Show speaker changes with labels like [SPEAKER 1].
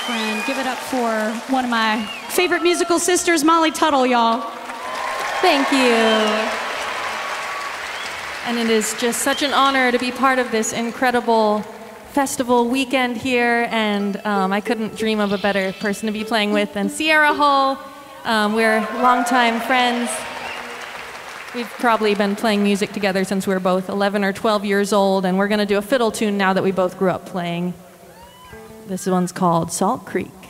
[SPEAKER 1] friend. Give it up for one of my favorite musical sisters, Molly Tuttle, y'all.
[SPEAKER 2] Thank you. And it is just such an honor to be part of this incredible festival weekend here, and I couldn't dream of a better person to be playing with than Sierra Hull. We're longtime friends. We've probably been playing music together since we were both 11 or 12 years old, and we're going to do a fiddle tune now that we both grew up playing. This one's called Salt Creek.